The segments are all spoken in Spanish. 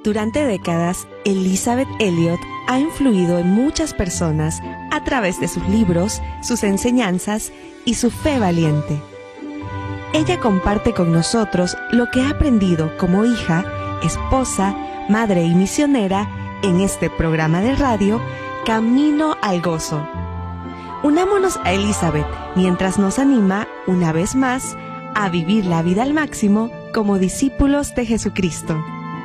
Durante décadas, Elisabeth Elliot ha influido en muchas personas a través de sus libros, sus enseñanzas y su fe valiente. Ella comparte con nosotros lo que ha aprendido como hija, esposa, madre y misionera en este programa de radio Camino al Gozo. Unámonos a Elisabeth mientras nos anima, una vez más, a vivir la vida al máximo como discípulos de Jesucristo.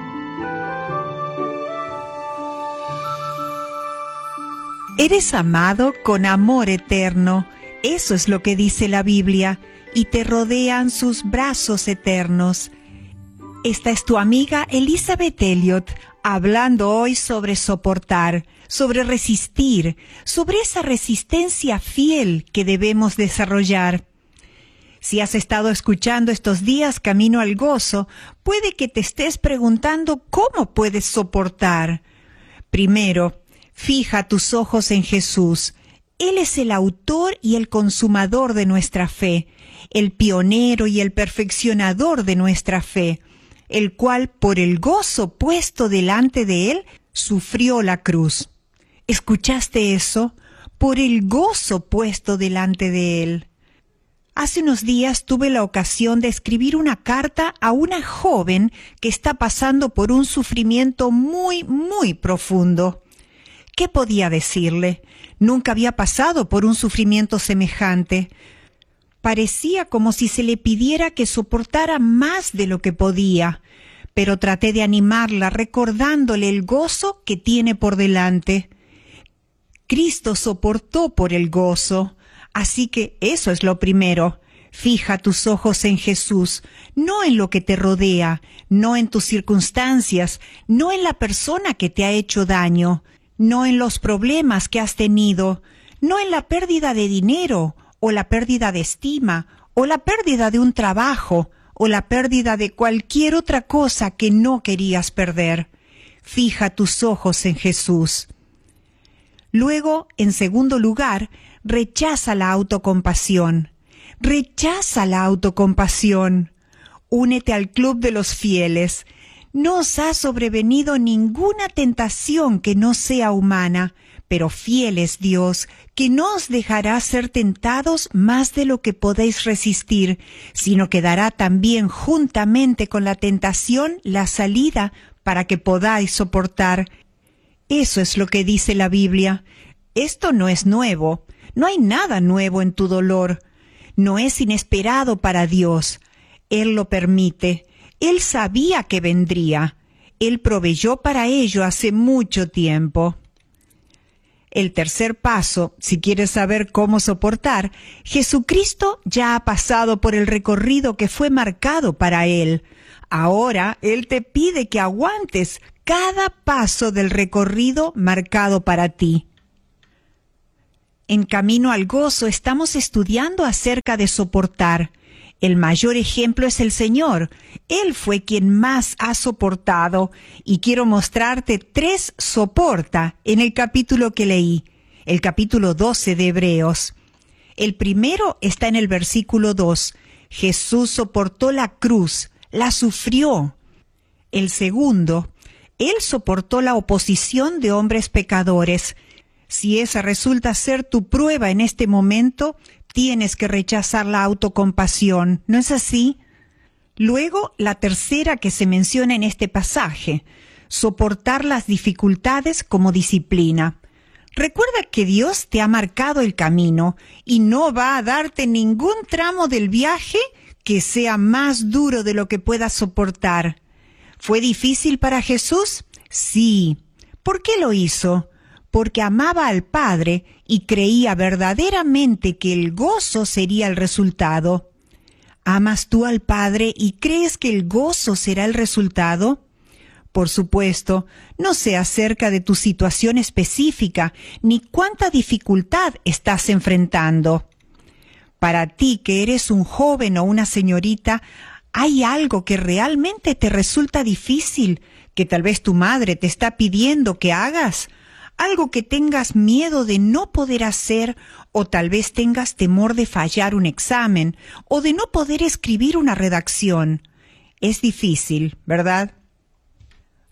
Eres amado con amor eterno, eso es lo que dice la Biblia, y te rodean sus brazos eternos. Esta es tu amiga Elisabeth Elliot, hablando hoy sobre soportar, sobre resistir, sobre esa resistencia fiel que debemos desarrollar. Si has estado escuchando estos días Camino al Gozo, puede que te estés preguntando cómo puedes soportar. Primero, fija tus ojos en Jesús. Él es el autor y el consumador de nuestra fe, el pionero y el perfeccionador de nuestra fe, el cual, por el gozo puesto delante de él, sufrió la cruz. ¿Escuchaste eso? Por el gozo puesto delante de él. Hace unos días tuve la ocasión de escribir una carta a una joven que está pasando por un sufrimiento muy, muy profundo. ¿Qué podía decirle? Nunca había pasado por un sufrimiento semejante. Parecía como si se le pidiera que soportara más de lo que podía, pero traté de animarla recordándole el gozo que tiene por delante. Cristo soportó por el gozo, así que eso es lo primero. Fija tus ojos en Jesús, no en lo que te rodea, no en tus circunstancias, no en la persona que te ha hecho daño, no en los problemas que has tenido, no en la pérdida de dinero, o la pérdida de estima, o la pérdida de un trabajo, o la pérdida de cualquier otra cosa que no querías perder. Fija tus ojos en Jesús. Luego, en segundo lugar, rechaza la autocompasión. Rechaza la autocompasión. Únete al club de los fieles. No os ha sobrevenido ninguna tentación que no sea humana, pero fiel es Dios, que no os dejará ser tentados más de lo que podéis resistir, sino que dará también juntamente con la tentación la salida para que podáis soportar. Eso es lo que dice la Biblia. Esto no es nuevo. No hay nada nuevo en tu dolor. No es inesperado para Dios. Él lo permite. Él sabía que vendría. Él proveyó para ello hace mucho tiempo. El tercer paso, si quieres saber cómo soportar, Jesucristo ya ha pasado por el recorrido que fue marcado para Él. Ahora Él te pide que aguantes cada paso del recorrido marcado para ti. En Camino al Gozo estamos estudiando acerca de soportar. El mayor ejemplo es el Señor. Él fue quien más ha soportado y quiero mostrarte 3 soporta en el capítulo que leí, el capítulo 12 de Hebreos. El primero está en el versículo 2. Jesús soportó la cruz, la sufrió. El segundo, Él soportó la oposición de hombres pecadores. Si esa resulta ser tu prueba en este momento, tienes que rechazar la autocompasión, ¿no es así? Luego, la tercera que se menciona en este pasaje, soportar las dificultades como disciplina. Recuerda que Dios te ha marcado el camino y no va a darte ningún tramo del viaje que sea más duro de lo que puedas soportar. ¿Fue difícil para Jesús? Sí. ¿Por qué lo hizo? Porque amaba al Padre y creía verdaderamente que el gozo sería el resultado. ¿Amas tú al Padre y crees que el gozo será el resultado? Por supuesto, no sé acerca de tu situación específica ni cuánta dificultad estás enfrentando. Para ti, que eres un joven o una señorita, ¿hay algo que realmente te resulta difícil, que tal vez tu madre te está pidiendo que hagas? Algo que tengas miedo de no poder hacer, o tal vez tengas temor de fallar un examen, o de no poder escribir una redacción. Es difícil, ¿verdad?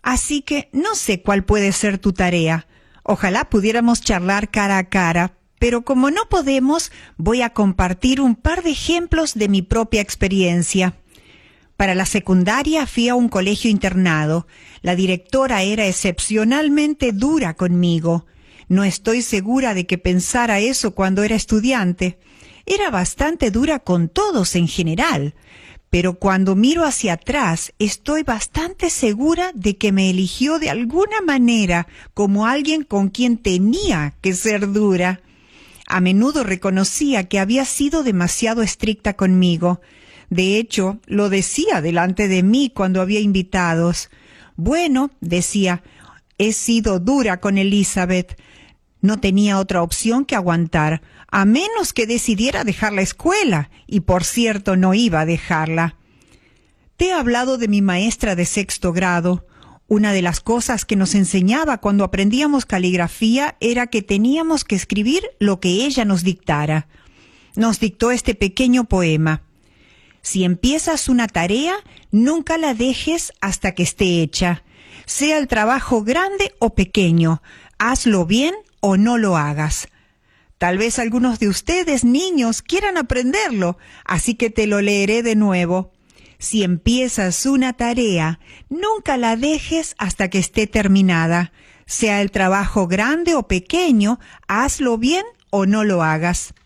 Así que no sé cuál puede ser tu tarea. Ojalá pudiéramos charlar cara a cara, pero como no podemos, voy a compartir un par de ejemplos de mi propia experiencia. Para la secundaria fui a un colegio internado. La directora era excepcionalmente dura conmigo. No estoy segura de que pensara eso cuando era estudiante. Era bastante dura con todos en general. Pero cuando miro hacia atrás, estoy bastante segura de que me eligió de alguna manera como alguien con quien tenía que ser dura. A menudo reconocía que había sido demasiado estricta conmigo. De hecho, lo decía delante de mí cuando había invitados. Bueno, decía, he sido dura con Elizabeth. No tenía otra opción que aguantar, a menos que decidiera dejar la escuela, y por cierto no iba a dejarla. Te he hablado de mi maestra de 6º grado. Una de las cosas que nos enseñaba cuando aprendíamos caligrafía era que teníamos que escribir lo que ella nos dictara. Nos dictó este pequeño poema. Si empiezas una tarea, nunca la dejes hasta que esté hecha. Sea el trabajo grande o pequeño, hazlo bien o no lo hagas. Tal vez algunos de ustedes, niños, quieran aprenderlo, así que te lo leeré de nuevo. Si empiezas una tarea, nunca la dejes hasta que esté terminada. Sea el trabajo grande o pequeño, hazlo bien o no lo hagas.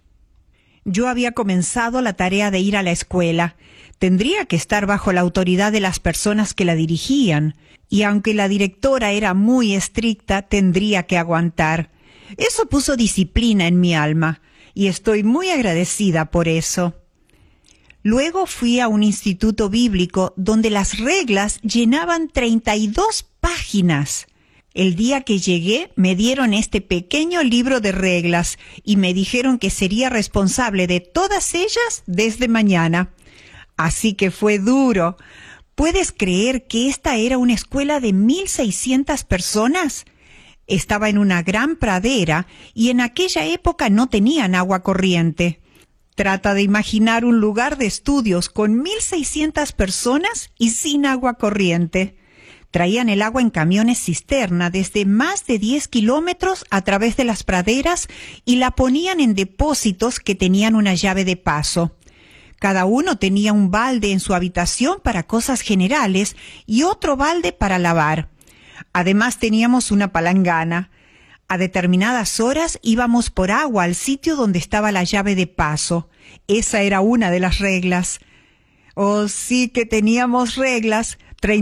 Yo había comenzado la tarea de ir a la escuela. Tendría que estar bajo la autoridad de las personas que la dirigían, y aunque la directora era muy estricta, tendría que aguantar. Eso puso disciplina en mi alma, y estoy muy agradecida por eso. Luego fui a un instituto bíblico donde las reglas llenaban 32 páginas. El día que llegué me dieron este pequeño libro de reglas y me dijeron que sería responsable de todas ellas desde mañana. Así que fue duro. ¿Puedes creer que esta era una escuela de 1,600 personas? Estaba en una gran pradera y en aquella época no tenían agua corriente. Trata de imaginar un lugar de estudios con 1,600 personas y sin agua corriente. Traían el agua en camiones cisterna desde más de 10 kilómetros a través de las praderas y la ponían en depósitos que tenían una llave de paso. Cada uno tenía un balde en su habitación para cosas generales y otro balde para lavar. Además teníamos una palangana. A determinadas horas íbamos por agua al sitio donde estaba la llave de paso. Esa era una de las reglas. Oh, sí que teníamos reglas.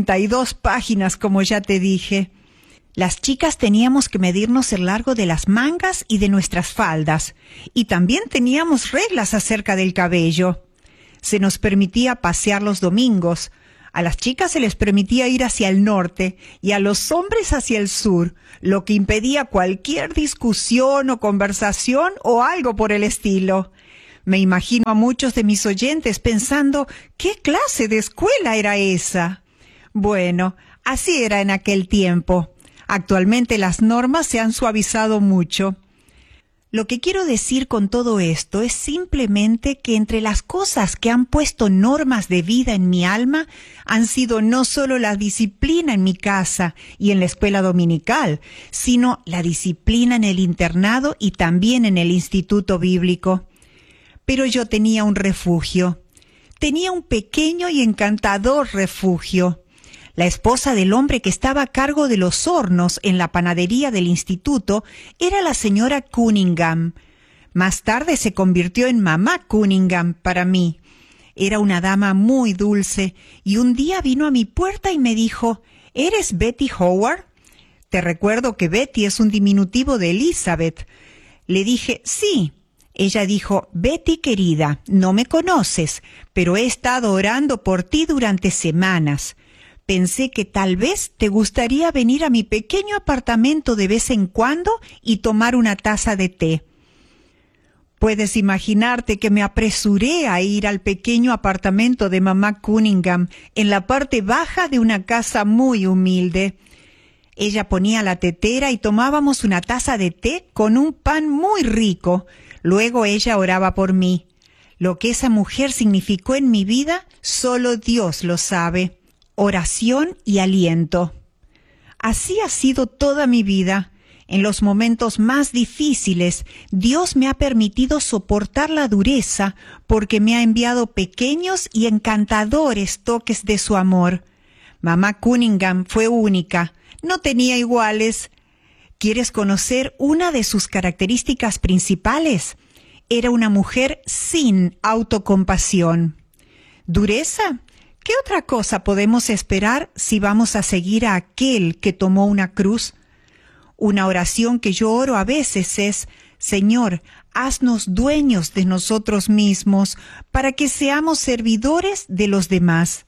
32 páginas, como ya te dije. Las chicas teníamos que medirnos el largo de las mangas y de nuestras faldas. Y también teníamos reglas acerca del cabello. Se nos permitía pasear los domingos. A las chicas se les permitía ir hacia el norte y a los hombres hacia el sur, lo que impedía cualquier discusión o conversación o algo por el estilo. Me imagino a muchos de mis oyentes pensando, ¿qué clase de escuela era esa? Bueno, así era en aquel tiempo. Actualmente las normas se han suavizado mucho. Lo que quiero decir con todo esto es simplemente que entre las cosas que han puesto normas de vida en mi alma han sido no solo la disciplina en mi casa y en la escuela dominical, sino la disciplina en el internado y también en el instituto bíblico. Pero yo tenía un refugio. Tenía un pequeño y encantador refugio. La esposa del hombre que estaba a cargo de los hornos en la panadería del instituto era la señora Cunningham. Más tarde se convirtió en mamá Cunningham para mí. Era una dama muy dulce y un día vino a mi puerta y me dijo, ¿eres Betty Howard? Te recuerdo que Betty es un diminutivo de Elizabeth. Le dije, sí. Ella dijo, Betty querida, no me conoces, pero he estado orando por ti durante semanas. Pensé que tal vez te gustaría venir a mi pequeño apartamento de vez en cuando y tomar una taza de té. Puedes imaginarte que me apresuré a ir al pequeño apartamento de mamá Cunningham en la parte baja de una casa muy humilde. Ella ponía la tetera y tomábamos una taza de té con un pan muy rico. Luego ella oraba por mí. Lo que esa mujer significó en mi vida, solo Dios lo sabe. Oración y aliento. Así ha sido toda mi vida. En los momentos más difíciles, Dios me ha permitido soportar la dureza porque me ha enviado pequeños y encantadores toques de su amor. Mamá Cunningham fue única, no tenía iguales. ¿Quieres conocer una de sus características principales? Era una mujer sin autocompasión. ¿Dureza? ¿Qué otra cosa podemos esperar si vamos a seguir a aquel que tomó una cruz? Una oración que yo oro a veces es: Señor, haznos dueños de nosotros mismos para que seamos servidores de los demás.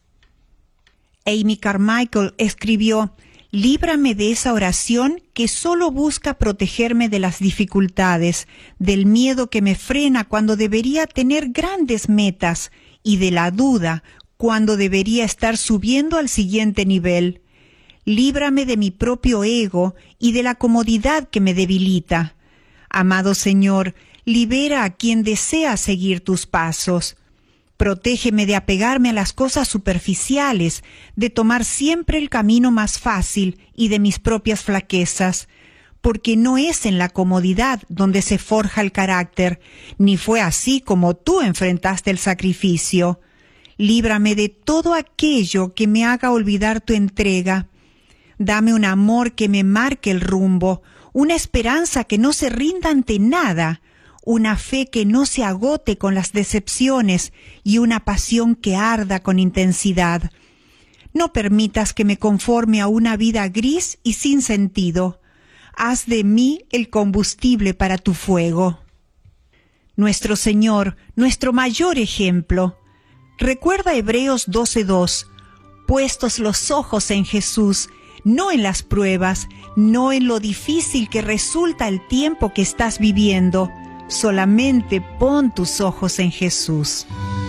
Amy Carmichael escribió: líbrame de esa oración que solo busca protegerme de las dificultades, del miedo que me frena cuando debería tener grandes metas y de la duda cuando debería estar subiendo al siguiente nivel. Líbrame de mi propio ego y de la comodidad que me debilita. Amado Señor, libera a quien desea seguir tus pasos. Protégeme de apegarme a las cosas superficiales, de tomar siempre el camino más fácil y de mis propias flaquezas, porque no es en la comodidad donde se forja el carácter, ni fue así como tú enfrentaste el sacrificio. Líbrame de todo aquello que me haga olvidar tu entrega. Dame un amor que me marque el rumbo, una esperanza que no se rinda ante nada, una fe que no se agote con las decepciones y una pasión que arda con intensidad. No permitas que me conforme a una vida gris y sin sentido. Haz de mí el combustible para tu fuego. Nuestro Señor, nuestro mayor ejemplo. Recuerda Hebreos 12:2. Puestos los ojos en Jesús, no en las pruebas, no en lo difícil que resulta el tiempo que estás viviendo. Solamente pon tus ojos en Jesús.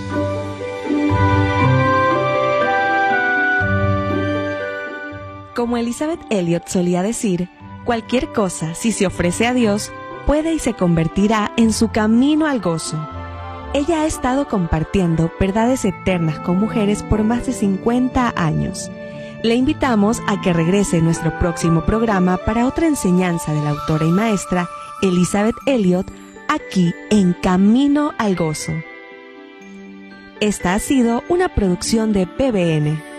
Como Elizabeth Elliot solía decir, cualquier cosa, si se ofrece a Dios, puede y se convertirá en su camino al gozo. Ella ha estado compartiendo verdades eternas con mujeres por más de 50 años. Le invitamos a que regrese en nuestro próximo programa para otra enseñanza de la autora y maestra Elizabeth Elliot, aquí en Camino al Gozo. Esta ha sido una producción de PBN.